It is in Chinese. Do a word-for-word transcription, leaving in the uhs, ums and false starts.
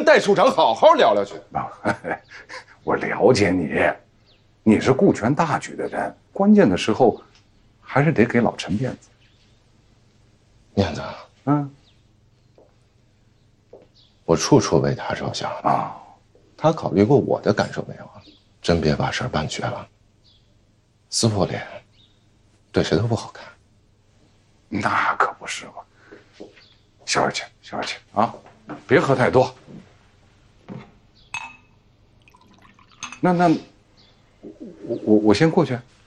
戴处长好好聊聊去。 我了解你，你是顾全大局的人，关键的时候还是得给老陈面子。 面子， 嗯， 我处处为他着想啊。 他考虑过我的感受没有啊？真别把事儿办绝了，撕破脸，对谁都不好看。 那可不是嘛，小二姐，小二姐啊，别喝太多。那那，我我我先过去。